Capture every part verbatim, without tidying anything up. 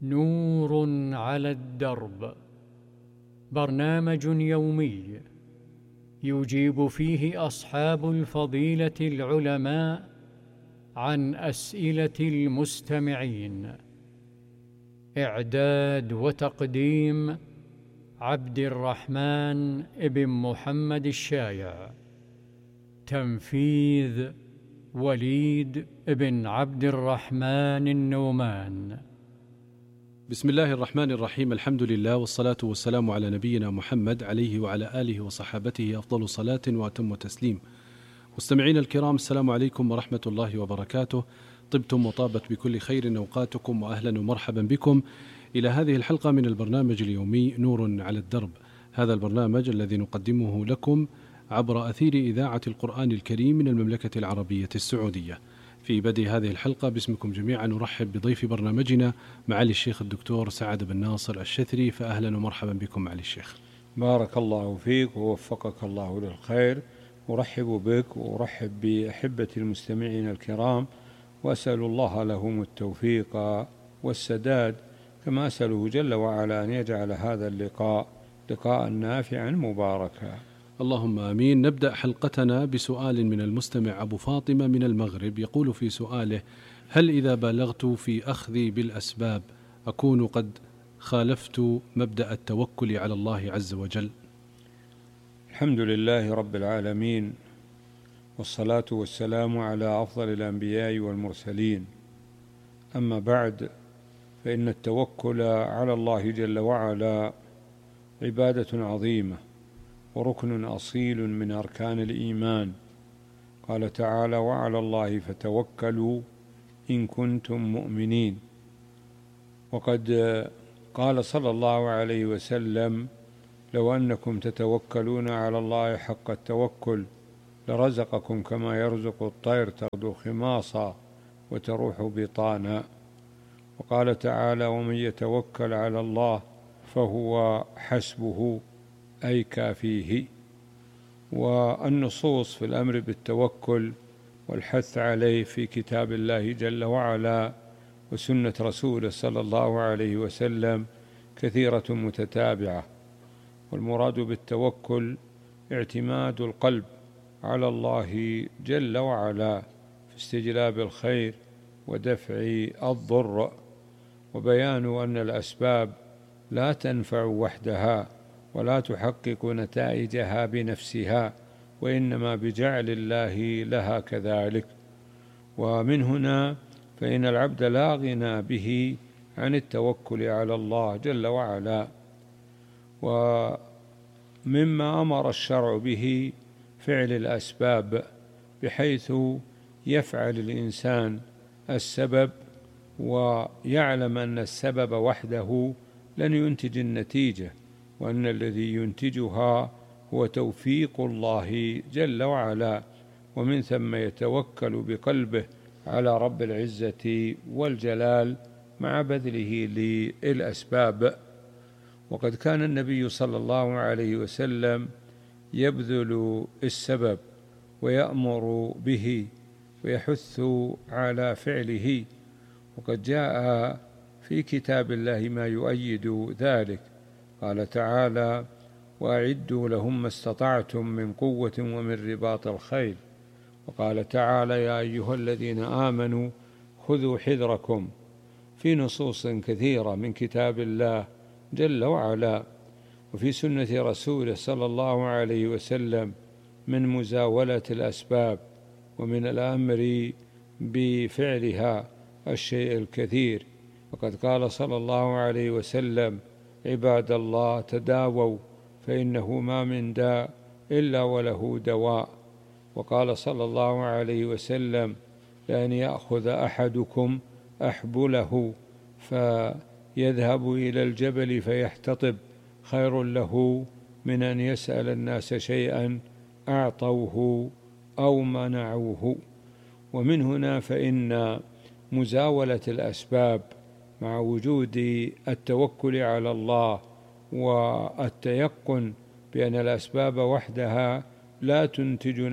نور على الدرب، برنامج يومي يجيب فيه أصحاب الفضيلة العلماء عن أسئلة المستمعين. إعداد وتقديم عبد الرحمن ابن محمد الشايع. تنفيذ وليد بن عبد الرحمن النومان. بسم الله الرحمن الرحيم. الحمد لله والصلاة والسلام على نبينا محمد عليه وعلى آله وصحابته أفضل صلاة وأتم تسليم. مستمعين الكرام، السلام عليكم ورحمة الله وبركاته. طبتم وطابت بكل خير أوقاتكم، وأهلا ومرحبا بكم إلى هذه الحلقة من البرنامج اليومي نور على الدرب. هذا البرنامج الذي نقدمه لكم عبر أثير إذاعة القرآن الكريم من المملكة العربية السعودية. في بدء هذه الحلقة باسمكم جميعا نرحب بضيف برنامجنا معالي الشيخ الدكتور سعد بن ناصر الشثري، فأهلا ومرحبا بكم معالي الشيخ. بارك الله فيك ووفقك الله للخير. أرحب بك وأرحب بأحبة المستمعين الكرام، وأسأل الله لهم التوفيق والسداد، كما أسأله جل وعلا أن يجعل هذا اللقاء لقاء نافعا مباركا. اللهم آمين. نبدأ حلقتنا بسؤال من المستمع أبو فاطمة من المغرب، يقول في سؤاله: هل إذا بالغت في أخذي بالأسباب أكون قد خالفت مبدأ التوكل على الله عز وجل؟ الحمد لله رب العالمين، والصلاة والسلام على أفضل الأنبياء والمرسلين. أما بعد، فإن التوكل على الله جل وعلا عبادة عظيمة وركن أصيل من أركان الإيمان. قال تعالى: وعلى الله فتوكلوا إن كنتم مؤمنين. وقد قال صلى الله عليه وسلم: لو أنكم تتوكلون على الله حق التوكل لرزقكم كما يرزق الطير تغدو خماصا وتروح بطانا. وقال تعالى: ومن يتوكل على الله فهو حسبه، أي كافيه. والنصوص في الأمر بالتوكل والحث عليه في كتاب الله جل وعلا وسنة رسوله صلى الله عليه وسلم كثيرة متتابعة. والمراد بالتوكل اعتماد القلب على الله جل وعلا في استجلاب الخير ودفع الضر، وبيان أن الأسباب لا تنفع وحدها ولا تحقق نتائجها بنفسها، وإنما بجعل الله لها كذلك. ومن هنا فإن العبد لا غنى به عن التوكل على الله جل وعلا. ومما أمر الشرع به فعل الأسباب، بحيث يفعل الإنسان السبب ويعلم أن السبب وحده لن ينتج النتيجة، وأن الذي ينتجها هو توفيق الله جل وعلا، ومن ثم يتوكل بقلبه على رب العزة والجلال مع بذله للأسباب. وقد كان النبي صلى الله عليه وسلم يبذل السبب ويأمر به ويحث على فعله، وقد جاء في كتاب الله ما يؤيد ذلك. قال تعالى: وأعدوا لهم ما استطعتم من قوة ومن رباط الخيل. وقال تعالى: يا أيها الذين آمنوا خذوا حذركم، في نصوص كثيرة من كتاب الله جل وعلا وفي سنة رسوله صلى الله عليه وسلم من مزاولة الأسباب ومن الأمر بفعلها الشيء الكثير. وقد قال صلى الله عليه وسلم: عباد الله تداووا فإنه ما من داء إلا وله دواء. وقال صلى الله عليه وسلم: لأن يأخذ أحدكم أحبله فيذهب إلى الجبل فيحتطب خير له من أن يسأل الناس شيئا أعطوه أو منعوه. ومن هنا فإن مزاولة الأسباب مع وجود التوكل على الله والتيقن بأن الأسباب وحدها لا تنتج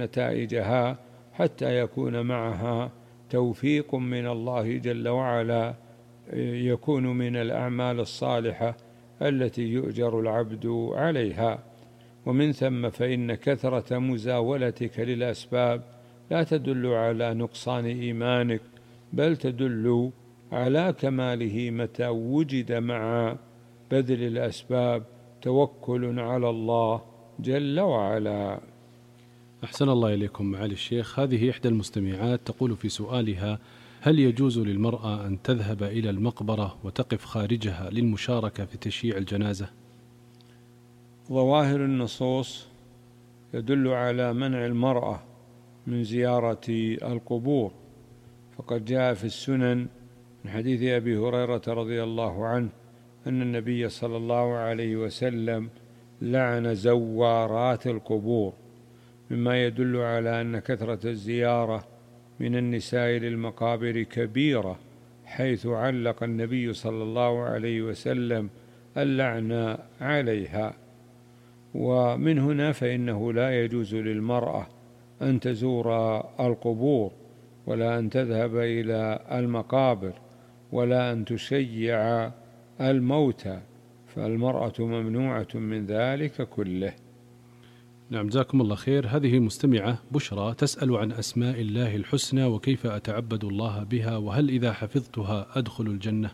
نتائجها حتى يكون معها توفيق من الله جل وعلا يكون من الأعمال الصالحة التي يؤجر العبد عليها. ومن ثم فإن كثرة مزاولتك للأسباب لا تدل على نقصان إيمانك، بل تدل على كماله متى وجد مع بذل الأسباب توكل على الله جل وعلا. أحسن الله إليكم معالي الشيخ. هذه إحدى المستمعات تقول في سؤالها: هل يجوز للمرأة أن تذهب إلى المقبرة وتقف خارجها للمشاركة في تشييع الجنازة؟ ظواهر النصوص يدل على منع المرأة من زيارة القبور، فقد جاء في السنن من حديث أبي هريرة رضي الله عنه أن النبي صلى الله عليه وسلم لعن زوارات القبور، مما يدل على أن كثرة الزيارة من النساء للمقابر كبيرة، حيث علق النبي صلى الله عليه وسلم اللعن عليها. ومن هنا فإنه لا يجوز للمرأة أن تزور القبور، ولا أن تذهب إلى المقابر، ولا أن تشيع الموتى، فالمرأة ممنوعة من ذلك كله. نعم، جزاكم الله خير. هذه مستمعة بشرى تسأل عن أسماء الله الحسنى وكيف أتعبد الله بها، وهل إذا حفظتها أدخل الجنة؟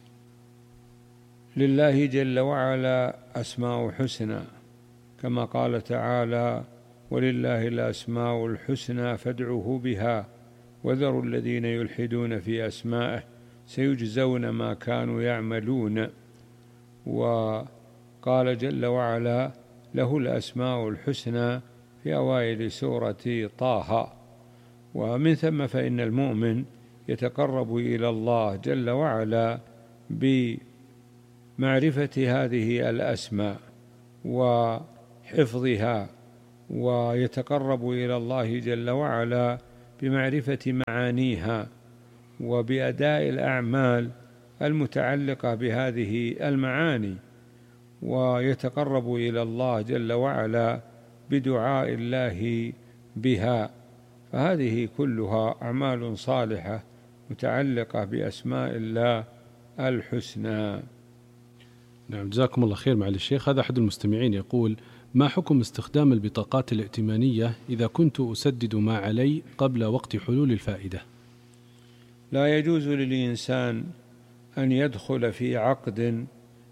لله جل وعلا أسماء حسنى، كما قال تعالى: ولله الأسماء الحسنى فادعوه بها وذروا الذين يلحدون في أسمائه سيجزون ما كانوا يعملون. وقال جل وعلا: له الأسماء الحسنى في أوائل سورة طه. ومن ثم فإن المؤمن يتقرب إلى الله جل وعلا بمعرفة هذه الأسماء وحفظها، ويتقرب إلى الله جل وعلا بمعرفة معانيها وبأداء الأعمال المتعلقة بهذه المعاني، ويتقرب إلى الله جل وعلا بدعاء الله بها. فهذه كلها أعمال صالحة متعلقة بأسماء الله الحسنى. نعم، جزاكم الله خير معالي الشيخ. هذا أحد المستمعين يقول: ما حكم استخدام البطاقات الائتمانية إذا كنت أسدد ما علي قبل وقت حلول الفائدة؟ لا يجوز للإنسان أن يدخل في عقد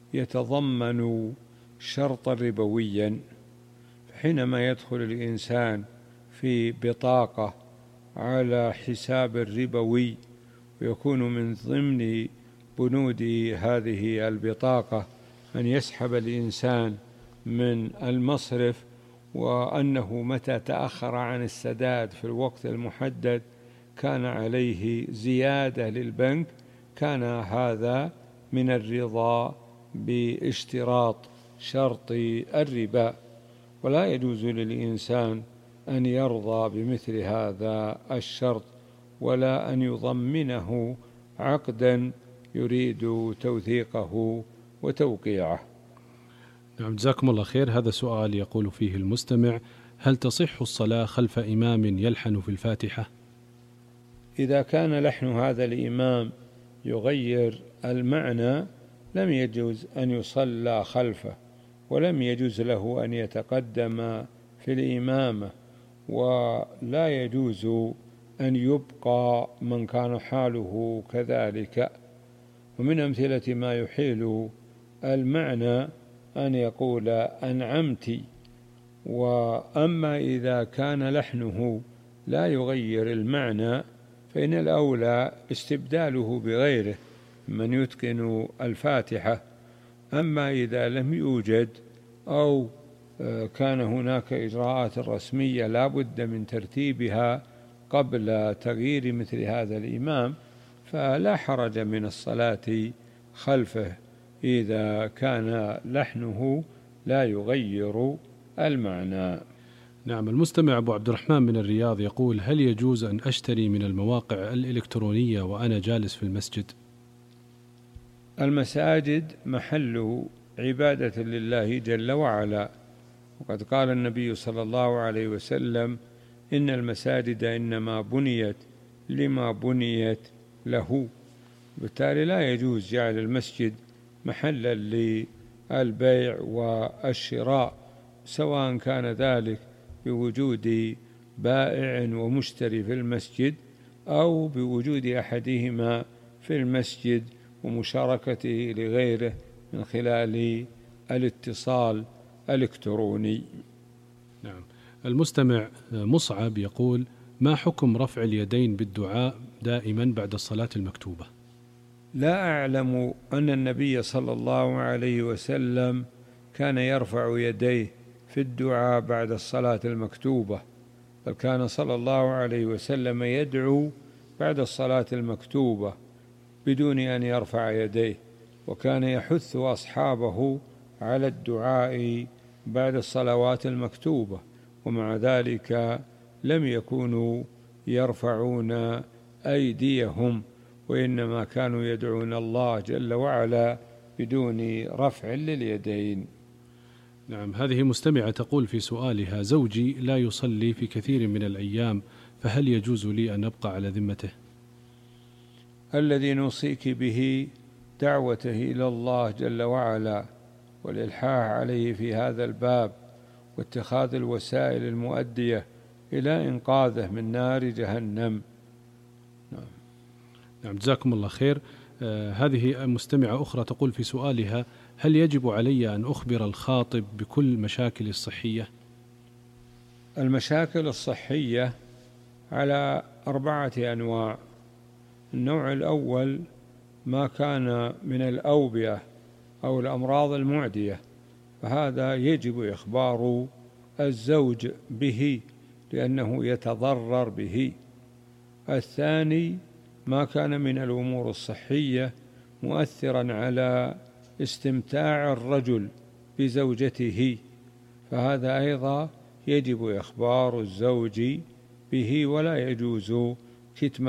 يتضمن شرطا ربويا، حينما يدخل الإنسان في بطاقة على حساب الربوي ويكون من ضمن بنود هذه البطاقة أن يسحب الإنسان من المصرف، وأنه متى تأخر عن السداد في الوقت المحدد كان عليه زيادة للبنك، كان هذا من الرضا باشتراط شرط الربا، ولا يجوز للإنسان أن يرضى بمثل هذا الشرط، ولا أن يضمنه عقدا يريد توثيقه وتوقيعه. نعم، جزاكم الله خير. هذا سؤال يقول فيه المستمع: هل تصح الصلاة خلف إمام يلحن في الفاتحة؟ إذا كان لحن هذا الإمام يغير المعنى لم يجوز أن يصلى خلفه، ولم يجوز له أن يتقدم في الإمامة، ولا يجوز أن يبقى من كان حاله كذلك. ومن أمثلة ما يحيل المعنى أن يقول أنعمت. وأما إذا كان لحنه لا يغير المعنى فإن الأولى استبداله بغيره من يتقن الفاتحة. أما إذا لم يوجد أو كان هناك إجراءات رسمية لا بد من ترتيبها قبل تغيير مثل هذا الإمام، فلا حرج من الصلاة خلفه إذا كان لحنه لا يغير المعنى. نعم، المستمع أبو عبد الرحمن من الرياض يقول: هل يجوز أن أشتري من المواقع الإلكترونية وأنا جالس في المسجد؟ المساجد محل عبادة لله جل وعلا، وقد قال النبي صلى الله عليه وسلم: إن المساجد إنما بنيت لما بنيت له. بالتالي لا يجوز جعل المسجد محلا للبيع والشراء، سواء كان ذلك بوجود بائع ومشتري في المسجد أو بوجود أحدهما في المسجد ومشاركته لغيره من خلال الاتصال الإلكتروني. نعم. المستمع مصعب يقول: ما حكم رفع اليدين بالدعاء دائما بعد الصلاة المكتوبة؟ لا أعلم أن النبي صلى الله عليه وسلم كان يرفع يديه في الدعاء بعد الصلاة المكتوبة، بل كان صلى الله عليه وسلم يدعو بعد الصلاة المكتوبة بدون أن يرفع يديه، وكان يحث أصحابه على الدعاء بعد الصلوات المكتوبة، ومع ذلك لم يكونوا يرفعون أيديهم، وإنما كانوا يدعون الله جل وعلا بدون رفع لليدين. نعم. هذه مستمعة تقول في سؤالها: زوجي لا يصلي في كثير من الأيام، فهل يجوز لي أن أبقى على ذمته؟ الذي نوصيك به دعوته إلى الله جل وعلا والإلحاح عليه في هذا الباب، واتخاذ الوسائل المؤدية إلى إنقاذه من نار جهنم. نعم. نعم، جزاكم الله خير. آه هذه مستمعة أخرى تقول في سؤالها: هل يجب علي أن أخبر الخاطب بكل مشاكل الصحية؟ المشاكل الصحية على أربعة أنواع. النوع الأول ما كان من الأوبئة أو الأمراض المعدية، فهذا يجب إخبار الزوج به لأنه يتضرر به. الثاني ما كان من الأمور الصحية مؤثرا على استمتاع الرجل بزوجته، فهذا أيضا يجب إخبار الزوج به، ولا يجوز كتمان